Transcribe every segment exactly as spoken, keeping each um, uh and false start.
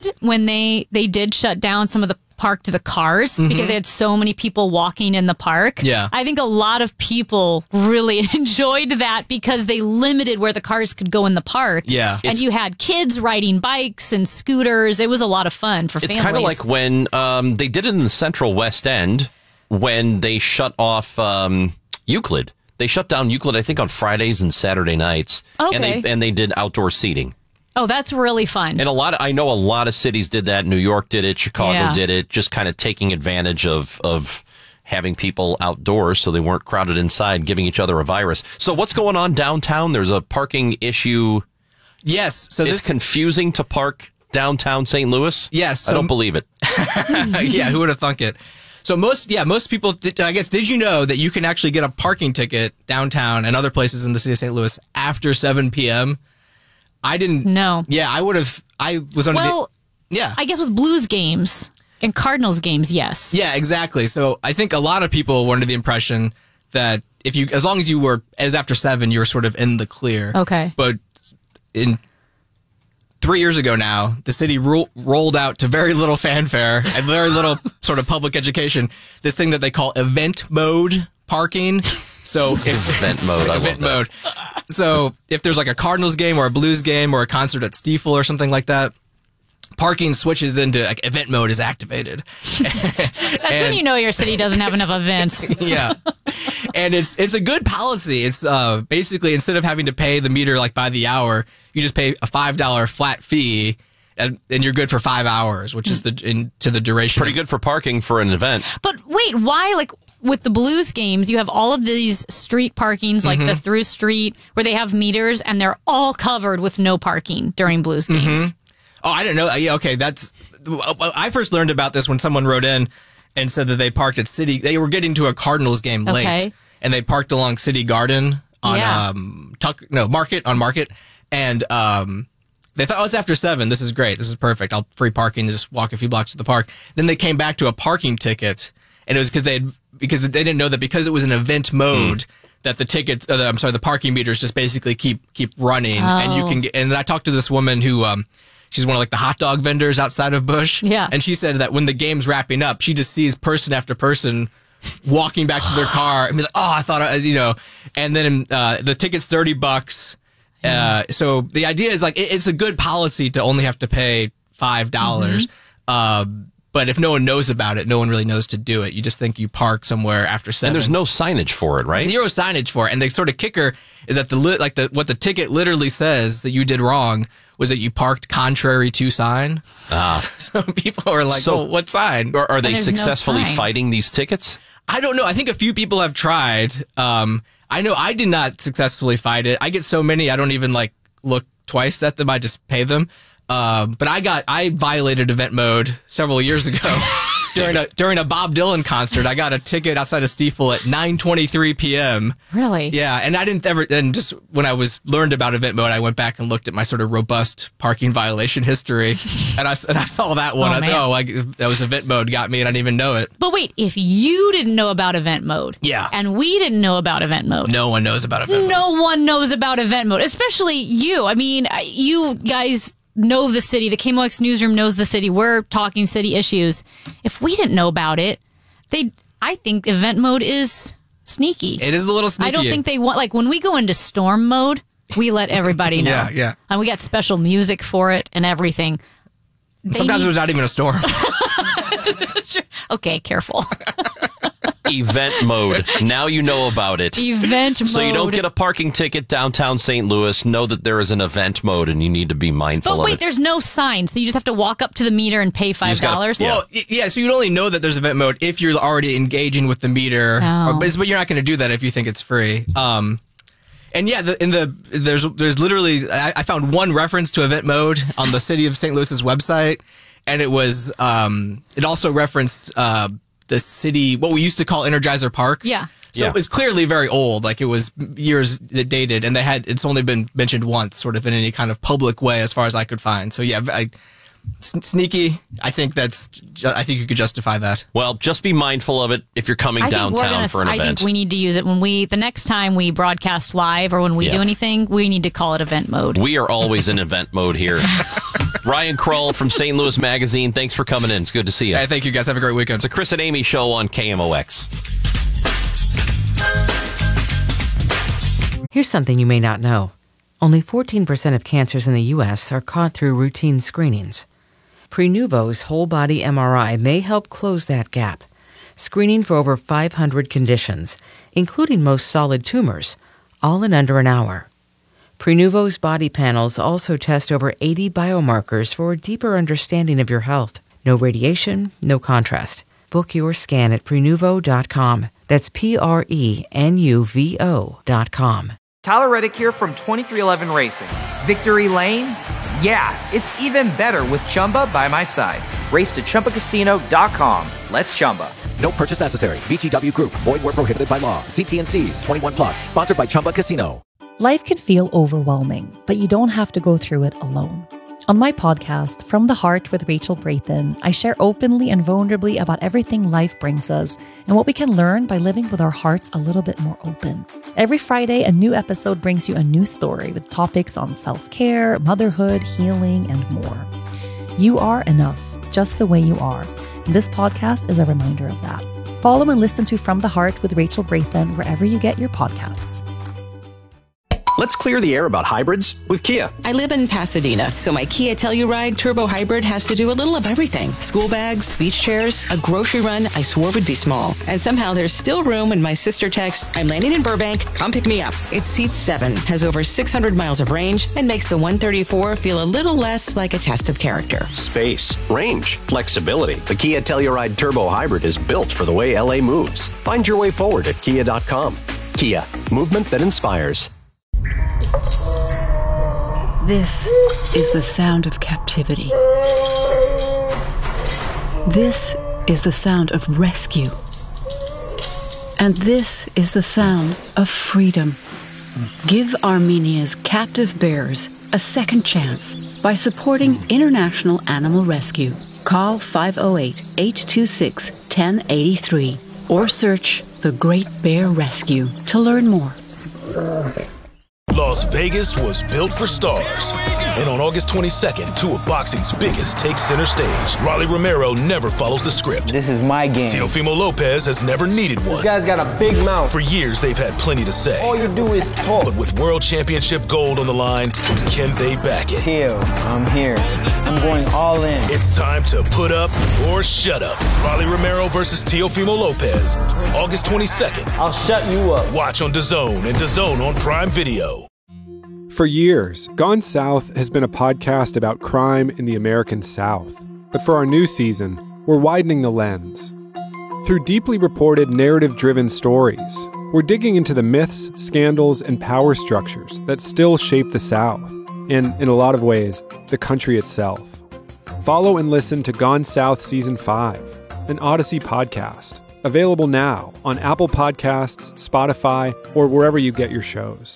when they they did shut down some of the park to the cars mm-hmm. because they had so many people walking in the park. Yeah. I think a lot of people really enjoyed that because they limited where the cars could go in the park. Yeah. And you had kids riding bikes and scooters. It was a lot of fun for it's families. It's kind of like when um, they did it in the Central West End when they shut off um, Euclid. They shut down Euclid, I think, on Fridays and Saturday nights. Okay. And they, and they did outdoor seating. Oh, that's really fun. And a lot of, I know a lot of cities did that. New York did it. Chicago yeah. did it. Just kind of taking advantage of, of having people outdoors so they weren't crowded inside, giving each other a virus. So what's going on downtown? There's a parking issue. Yes. So it's this confusing to park downtown Saint Louis. Yes. So, I don't believe it. Yeah. Who would have thunk it? So most, yeah, most people, I guess, did you know that you can actually get a parking ticket downtown and other places in the city of Saint Louis after seven p.m.? I didn't know. Yeah, I would have. I was under well, the. Yeah. I guess with Blues games and Cardinals games, yes. Yeah, exactly. So I think a lot of people were under the impression that if you, as long as you were, as after seven, you were sort of in the clear. Okay. But in three years ago now, the city ro- rolled out to very little fanfare and very little sort of public education this thing that they call event mode parking. So if, event mode, I event love that. mode. So if there's like a Cardinals game or a Blues game or a concert at Stiefel or something like that, parking switches into like event mode is activated. That's and, when you know your city doesn't have enough events. Yeah. And it's it's a good policy. It's uh basically instead of having to pay the meter like by the hour, you just pay a five dollar flat fee and, and you're good for five hours, which is the in, to the duration. Pretty good for parking for an event. But wait, why like with the Blues games, you have all of these street parkings, like mm-hmm. the through street, where they have meters, and they're all covered with no parking during Blues games. Mm-hmm. Oh, I didn't know. Yeah, okay, that's. I first learned about this when someone wrote in and said that they parked at City. They were getting to a Cardinals game late, okay. and they parked along City Garden on yeah. um Tuck no Market on Market, and um. They thought, oh, it's after seven. This is great. This is perfect. I'll free parking to just walk a few blocks to the park. Then they came back to a parking ticket, and it was because they had, because they didn't know that because it was an event mode mm. that the tickets, uh, I'm sorry, the parking meters just basically keep keep running, oh. and you can get. And I talked to this woman who, um, she's one of like the hot dog vendors outside of Busch, yeah, and she said that when the game's wrapping up, she just sees person after person walking back to their car and be like, oh, I thought, I, you know, and then uh, the ticket's thirty bucks. Uh, so the idea is like, it, it's a good policy to only have to pay five dollars. Mm-hmm. Uh, but if no one knows about it, no one really knows to do it. You just think you park somewhere after seven. And there's no signage for it, right? Zero signage for it. And the sort of kicker is that the, li- like the, what the ticket literally says that you did wrong was that you parked contrary to sign. Ah. So people are like, so, oh, what sign? Are, are they successfully no fighting these tickets? I don't know. I think a few people have tried. Um, I know I did not successfully fight it. I get so many, I don't even like look twice at them. I just pay them. Um, but I got, I violated event mode several years ago during a, during a Bob Dylan concert. I got a ticket outside of Stiefel at nine twenty-three p.m. Really? Yeah. And I didn't ever, and just when I was learned about event mode, I went back and looked at my sort of robust parking violation history. and I, and I saw that one. Oh, I was like, oh, like, that was event mode got me and I didn't even know it. But wait, if you didn't know about event mode. Yeah. And we didn't know about event mode. No one knows about event mode. No one knows about event mode, especially you. I mean, you guys know the city. The K M O X newsroom knows the city. We're talking city issues. If we didn't know about it, they, I think event mode is sneaky. It is a little sneaky. I don't think they want, like when we go into storm mode, we let everybody know. Yeah, yeah. And we got special music for it and everything. They Sometimes need... there's not even a storm. Okay, careful. Event mode. Now you know about it. Event mode. So you don't get a parking ticket downtown Saint Louis. Know that there is an event mode and you need to be mindful but wait, of it. There's no sign, so you just have to walk up to the meter and pay five dollars? Gotta, yeah. Well, yeah, so you'd only know that there's event mode if you're already engaging with the meter. Oh. Or, but you're not going to do that if you think it's free. Um, and yeah, the, in the there's there's literally, I, I found one reference to event mode on the City of Saint Louis's website, and it was, um, it also referenced, uh, the city, what we used to call Energizer Park. Yeah. So yeah. it was clearly very old, like it was years dated, and they had, it's only been mentioned once, sort of in any kind of public way as far as I could find. So yeah, I, s- sneaky. I think that's. Ju- I think you could justify that. Well, just be mindful of it if you're coming I think we're downtown gonna, for an I event. think we need to use it when we the next time we broadcast live or when we Yeah. do anything. We need to call it event mode. We are always in event mode here. Ryan Kroll from Saint Louis Magazine, thanks for coming in. It's good to see you. Hey, thank you guys. Have a great weekend. It's a Chris and Amy show on K M O X. Here's something you may not know. Only fourteen percent of cancers in the U S are caught through routine screenings. Prenuvo's whole-body M R I may help close that gap, screening for over five hundred conditions, including most solid tumors, all in under an hour. Prenuvo's body panels also test over eighty biomarkers for a deeper understanding of your health. No radiation, no contrast. Book your scan at Prenuvo dot com. That's P R E N U V O dot com. Tyler Reddick here from twenty-three eleven Racing. Victory Lane? Yeah, it's even better with Chumba by my side. Race to Chumba Casino dot com. Let's Chumba. No purchase necessary. V G W Group. Void where prohibited by law. See T and C's. twenty-one plus. Sponsored by Chumba Casino. Life can feel overwhelming, but you don't have to go through it alone. On my podcast, From the Heart with Rachel Brayton, I share openly and vulnerably about everything life brings us and what we can learn by living with our hearts a little bit more open. Every Friday, a new episode brings you a new story with topics on self-care, motherhood, healing, and more. You are enough, just the way you are. And this podcast is a reminder of that. Follow and listen to From the Heart with Rachel Brayton wherever you get your podcasts. Let's clear the air about hybrids with Kia. I live in Pasadena, so my Kia Telluride Turbo Hybrid has to do a little of everything. School bags, beach chairs, a grocery run I swore would be small. And somehow there's still room when my sister texts, I'm landing in Burbank, come pick me up. It seats seven, has over six hundred miles of range, and makes the one thirty-four feel a little less like a test of character. Space, range, flexibility. The Kia Telluride Turbo Hybrid is built for the way L A moves. Find your way forward at kia dot com. Kia, movement that inspires. This is the sound of captivity. This is the sound of rescue. And this is the sound of freedom. Give Armenia's captive bears a second chance by supporting International Animal Rescue. Call five oh eight, eight two six, one oh eight three or search The Great Bear Rescue to learn more. Las Vegas was built for stars. And on August twenty-second, two of boxing's biggest take center stage. Rolly Romero never follows the script. This is my game. Teofimo Lopez has never needed one. This guy's got a big mouth. For years, they've had plenty to say. All you do is talk. But with world championship gold on the line, can they back it? Teo, I'm here. I'm going all in. It's time to put up or shut up. Rolly Romero versus Teofimo Lopez. August twenty-second. I'll shut you up. Watch on DAZN and DAZN on Prime Video. For years, Gone South has been a podcast about crime in the American South. But for our new season, we're widening the lens. Through deeply reported, narrative-driven stories, we're digging into the myths, scandals, and power structures that still shape the South, and, in a lot of ways, the country itself. Follow and listen to Gone South Season five, an Odyssey podcast, available now on Apple Podcasts, Spotify, or wherever you get your shows.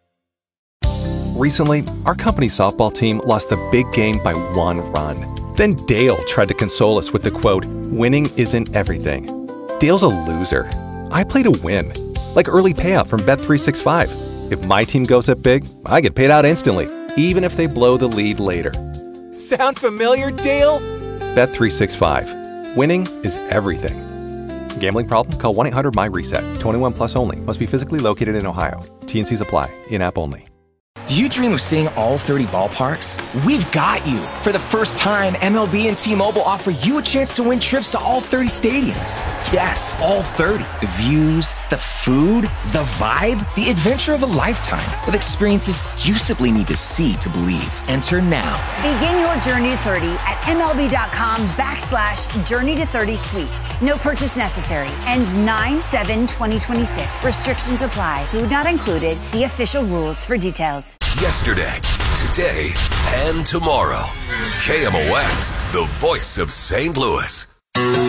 Recently, our company softball team lost a big game by one run. Then Dale tried to console us with the quote, "Winning isn't everything." Dale's a loser. I play to win. Like early payout from Bet three sixty-five. If my team goes up big, I get paid out instantly, even if they blow the lead later. Sound familiar, Dale? Bet three sixty-five. Winning is everything. Gambling problem? Call one eight hundred M Y RESET. twenty-one plus only. Must be physically located in Ohio. T and C's apply. In-app only. Do you dream of seeing all thirty ballparks? We've got you. For the first time, M L B and T-Mobile offer you a chance to win trips to all thirty stadiums. Yes, all thirty. The views, the food, the vibe, the adventure of a lifetime with experiences you simply need to see to believe. Enter now. Begin your journey to thirty at MLB.com backslash journey to thirty sweeps. No purchase necessary. Ends nine seven twenty twenty-six. Restrictions apply. Food not included. See official rules for details. Yesterday, today, and tomorrow. K M O X, the voice of Saint Louis.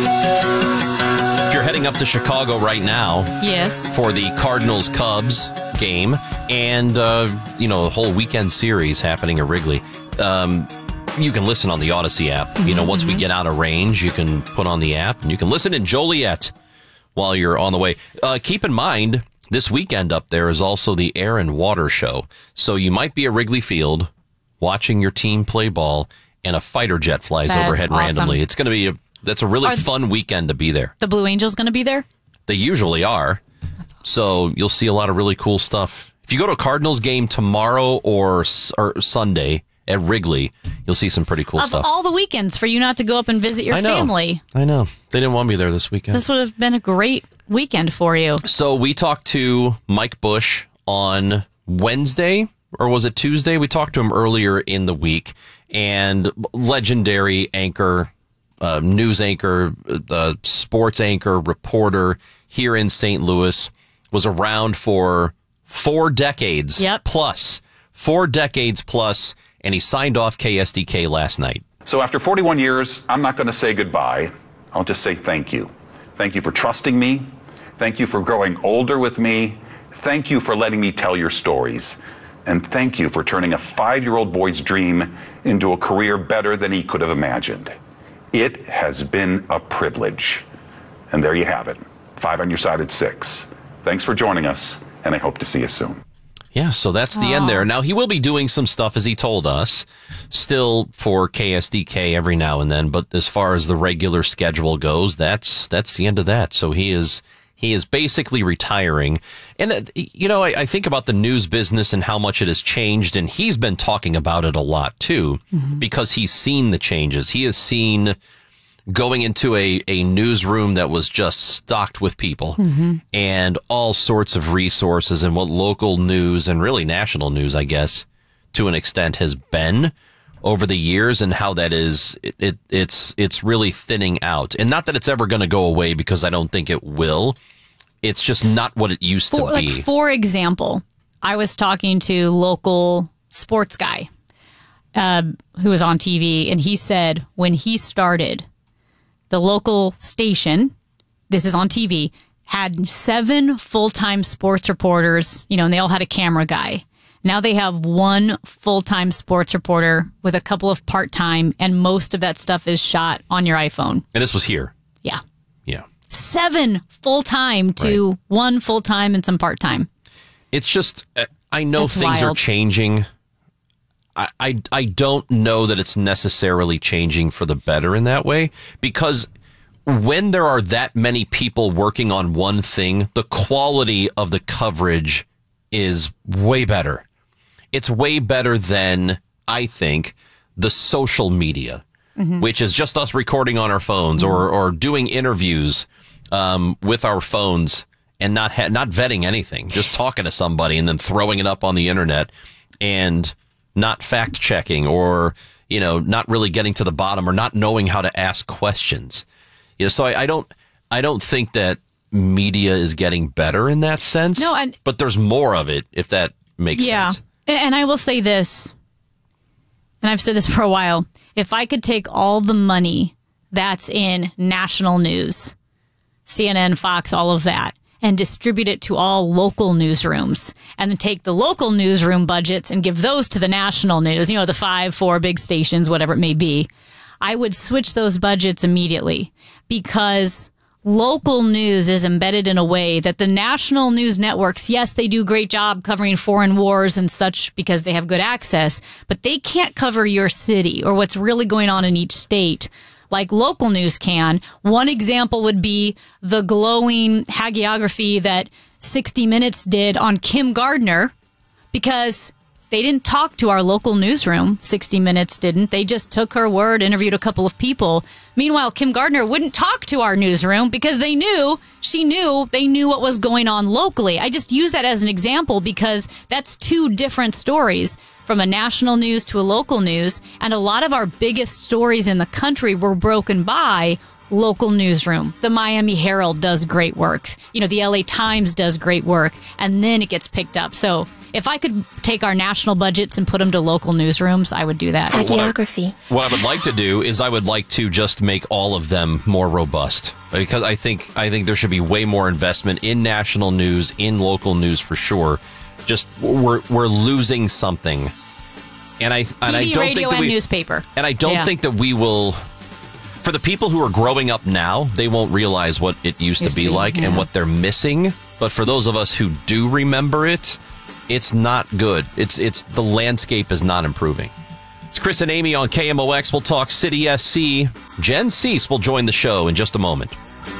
If you're heading up to Chicago right now, yes, for the Cardinals-Cubs game and, uh, you know, the whole weekend series happening at Wrigley, um, you can listen on the Odyssey app. You know, once we get out of range, you can put on the app and you can listen in Joliet while you're on the way. Uh, keep in mind, this weekend up there is also the Air and Water Show. So you might be at Wrigley Field watching your team play ball and a fighter jet flies That's overhead awesome. randomly. It's going to be a, that's a really Are fun weekend to be there. The Blue Angels going to be there? They usually are. So you'll see a lot of really cool stuff. If you go to a Cardinals game tomorrow or, or Sunday at Wrigley, you'll see some pretty cool Of stuff. all the weekends for you not to go up and visit your I know. family. I know. They didn't want me there this weekend. This would have been a great weekend for you. So we talked to Mike Bush on Wednesday, or was it Tuesday? We talked to him earlier in the week, and legendary anchor, uh, news anchor, uh, sports anchor, reporter here in Saint Louis, was around for four decades yep. plus, four decades plus, and he signed off K S D K last night. So after forty-one years, I'm not going to say goodbye. I'll just say thank you. Thank you for trusting me. Thank you for growing older with me. Thank you for letting me tell your stories. And thank you for turning a five-year-old boy's dream into a career better than he could have imagined. It has been a privilege. And there you have it. Five on your side at six. Thanks for joining us, and I hope to see you soon. Yeah, so that's the end there. Now, he will be doing some stuff, as he told us, still for K S D K every now and then. But as far as the regular schedule goes, that's that's the end of that. So he is he is basically retiring. And, uh, you know, I, I think about the news business and how much it has changed. And he's been talking about it a lot, too, mm-hmm. because he's seen the changes. He has seen going into a, a newsroom that was just stocked with people mm-hmm. and all sorts of resources, and what local news and really national news, I guess, to an extent has been over the years, and how that is, it, it it's, it's really thinning out. And not that it's ever going to go away, because I don't think it will. It's just not what it used for, to be. Like, for example, I was talking to local sports guy uh, who was on T V, and he said when he started, the local station, this is on T V, had seven full-time sports reporters, you know, and they all had a camera guy. Now they have one full-time sports reporter with a couple of part-time, and most of that stuff is shot on your iPhone. And this was here. Yeah. Yeah. Seven full-time to right. one full-time and some part-time. It's just, I know That's things wild. are changing. I, I, I don't know that it's necessarily changing for the better in that way, because when there are that many people working on one thing, the quality of the coverage is way better. It's way better than, I think, the social media, mm-hmm. which is just us recording on our phones mm-hmm. or, or doing interviews um, with our phones and not ha- not vetting anything, just talking to somebody and then throwing it up on the internet and not fact checking, or, you know, not really getting to the bottom, or not knowing how to ask questions. You know, so I, I don't, I don't think that media is getting better in that sense. No, and but there's more of it, if that makes yeah. sense. Yeah, and I will say this, and I've said this for a while. If I could take all the money that's in national news, C N N, Fox, all of that, and distribute it to all local newsrooms, and then take the local newsroom budgets and give those to the national news, you know, the five, four big stations, whatever it may be, I would switch those budgets immediately, because local news is embedded in a way that the national news networks, yes, they do a great job covering foreign wars and such because they have good access, but they can't cover your city or what's really going on in each state like local news can. One example would be the glowing hagiography that sixty minutes did on Kim Gardner, because they didn't talk to our local newsroom. sixty minutes didn't. They just took her word, interviewed a couple of people. Meanwhile, Kim Gardner wouldn't talk to our newsroom because they knew, she knew, they knew what was going on locally. I just use that as an example because that's two different stories, from a national news to a local news. And a lot of our biggest stories in the country were broken by local newsroom. The Miami Herald does great work. You know, the L A Times does great work, and then it gets picked up. So if I could take our national budgets and put them to local newsrooms, I would do that. Hagiography. What I, what I would like to do is I would like to just make all of them more robust, because I think I think there should be way more investment in national news, in local news for sure. Just we're we're losing something And I, T V, and I don't radio, think that and we, newspaper. And I don't Yeah. think that we will. For the people who are growing up now, they won't realize what it used, Used to be to be, like yeah. and what they're missing. But for those of us who do remember it, it's not good. It's it's the landscape is not improving. It's Chris and Amy on K M O X. We'll talk City S C. Jen Cease will join the show in just a moment.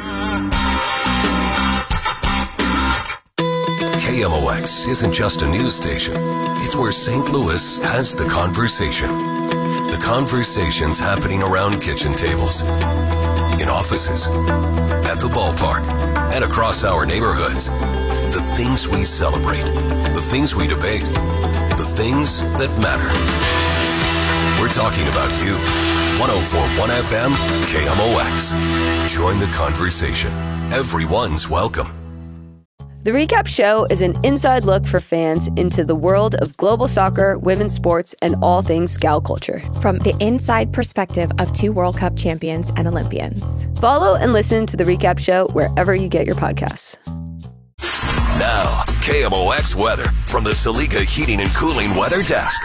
K M O X isn't just a news station. It's where Saint Louis has the conversation. The conversations happening around kitchen tables, in offices, at the ballpark, and across our neighborhoods. The things we celebrate, the things we debate, the things that matter. We're talking about you. one oh four point one F M, K M O X. Join the conversation. Everyone's welcome. The Recap Show is an inside look for fans into the world of global soccer, women's sports, and all things gal culture. From the inside perspective of two World Cup champions and Olympians. Follow and listen to The Recap Show wherever you get your podcasts. Now, K M O X weather from the Saliga Heating and Cooling Weather Desk.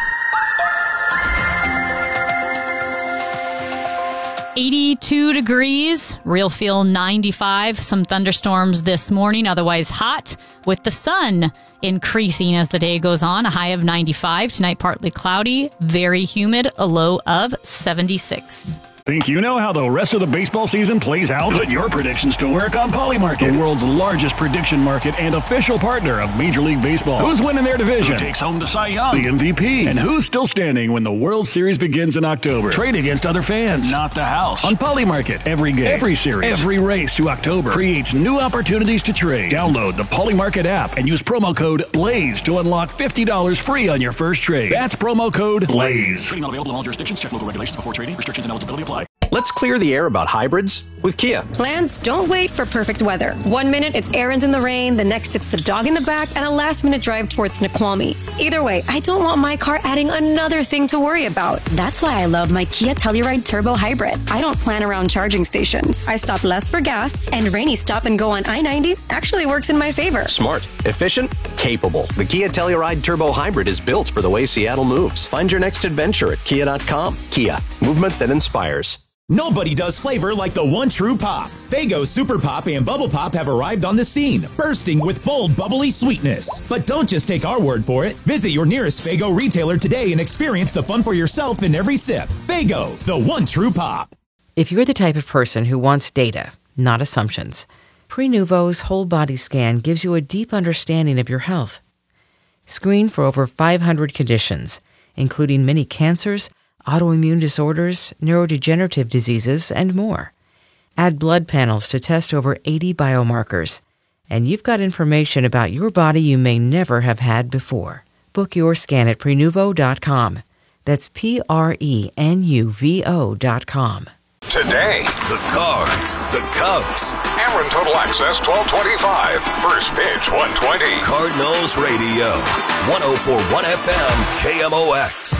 eighty-two degrees, real feel ninety-five. Some thunderstorms this morning, otherwise hot, with the sun increasing as the day goes on. A high of ninety-five. Tonight, partly cloudy, very humid, a low of seventy-six. Think you know how the rest of the baseball season plays out? Put your predictions to work on Polymarket, the world's largest prediction market and official partner of Major League Baseball. Who's winning their division? Who takes home the Cy Young, the M V P? And who's still standing when the World Series begins in October? Trade against other fans, not the house. On Polymarket, every game, every series, every race to October creates new opportunities to trade. Download the Polymarket app and use promo code BLAZE to unlock fifty dollars free on your first trade. That's promo code BLAZE. Trading not available in all jurisdictions. Check local regulations before trading. Restrictions and eligibility apply. Let's clear the air about hybrids with Kia. Plans don't wait for perfect weather. One minute it's errands in the rain, the next it's the dog in the back, and a last minute drive towards Snoqualmie. Either way, I don't want my car adding another thing to worry about. That's why I love my Kia Telluride Turbo Hybrid. I don't plan around charging stations. I stop less for gas, and rainy stop and go on I ninety actually works in my favor. Smart, efficient, capable. The Kia Telluride Turbo Hybrid is built for the way Seattle moves. Find your next adventure at kia dot com. Kia, movement that inspires. Nobody does flavor like the One True Pop. Faygo Super Pop and Bubble Pop have arrived on the scene, bursting with bold, bubbly sweetness. But don't just take our word for it. Visit your nearest Faygo retailer today and experience the fun for yourself in every sip. Faygo, the One True Pop. If you're the type of person who wants data, not assumptions, Prenuvo's whole body scan gives you a deep understanding of your health. Screen for over five hundred conditions, including many cancers, autoimmune disorders, neurodegenerative diseases, and more. Add blood panels to test over eighty biomarkers, and you've got information about your body you may never have had before. Book your scan at Prenuvo dot com. That's P R E N U V O dot com. Today, the Cards, the Cubs. Ameren Total Access twelve twenty-five. First pitch one twenty. Cardinals Radio. one oh four point one F M K M O X.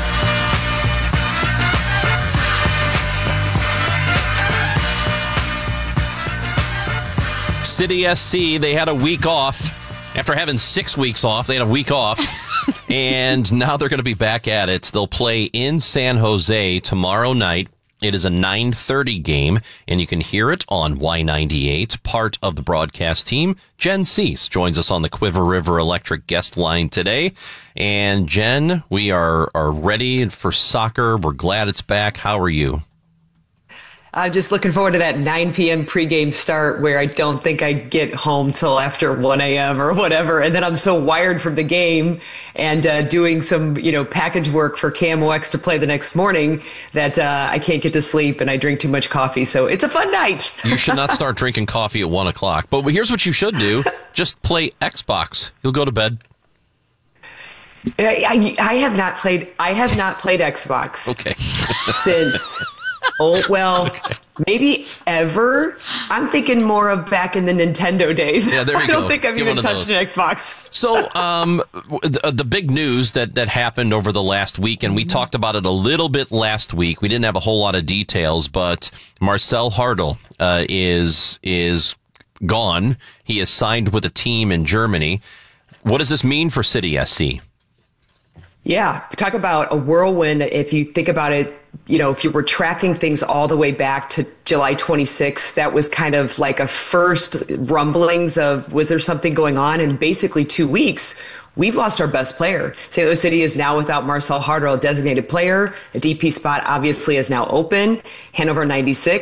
City S C, they had a week off. After having six weeks off, they had a week off. And now they're going to be back at it. They'll play in San Jose tomorrow night. It is a nine thirty game, and you can hear it on Y ninety-eight. Part of the broadcast team, Jen Cease, joins us on the Quiver River Electric guest line today. And Jen, we are, are ready for soccer. We're glad it's back. How are you? I'm just looking forward to that nine p.m. pregame start where I don't think I get home till after one a.m. or whatever. And then I'm so wired from the game and uh, doing some, you know, package work for K M O X to play the next morning that uh, I can't get to sleep and I drink too much coffee. So it's a fun night. You should not start drinking coffee at one o'clock. But here's what you should do. Just play Xbox. You'll go to bed. I, I, I have not played. I have not played Xbox. Okay. Since. Oh, well, okay. Maybe ever. I'm thinking more of back in the Nintendo days. Yeah, there you I don't go. think I've Get even touched an Xbox. So, um, the, the big news that, that happened over the last week, and we talked about it a little bit last week. We didn't have a whole lot of details, but Marcel Hartl uh, is is gone. He is signed with a team in Germany. What does this mean for City S C? Yeah, talk about a whirlwind. If you think about it, you know, if you were tracking things all the way back to July twenty-sixth, that was kind of like a first rumblings of, was there something going on? And basically two weeks, we've lost our best player. Saint Louis City is now without Marcel Harder, a designated player. A D P spot obviously is now open. Hanover ninety-six